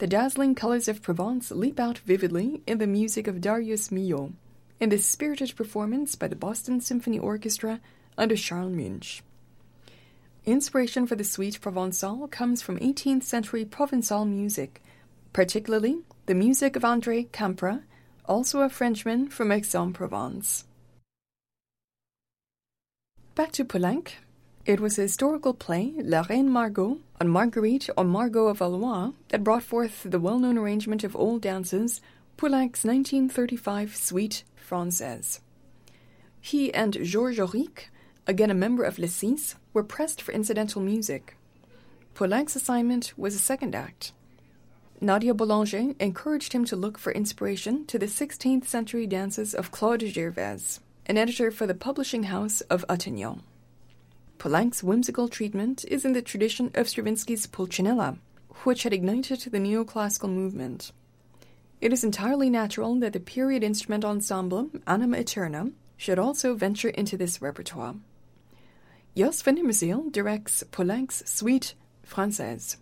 The dazzling colors of Provence leap out vividly in the music of Darius Milhaud, in this spirited performance by the Boston Symphony Orchestra under Charles Munch. Inspiration for the Suite Provençale comes from 18th century Provençal music, particularly the music of André Campra, also a Frenchman from Aix-en-Provence. Back to Poulenc. It was a historical play, La Reine Margot, on Marguerite or Margot of Valois, that brought forth the well-known arrangement of old dances, Poulenc's 1935 Suite Française. He and Georges Auric, again a member of Les Six, were pressed for incidental music. Poulenc's assignment was a second act. Nadia Boulanger encouraged him to look for inspiration to the 16th century dances of Claude Gervaise, an editor for the publishing house of Attignon. Poulenc's whimsical treatment is in the tradition of Stravinsky's Pulcinella, which had ignited the neoclassical movement. It is entirely natural that the period instrument ensemble, Anima Eterna, should also venture into this repertoire. Jos van Immerziel directs Poulenc's Suite Française.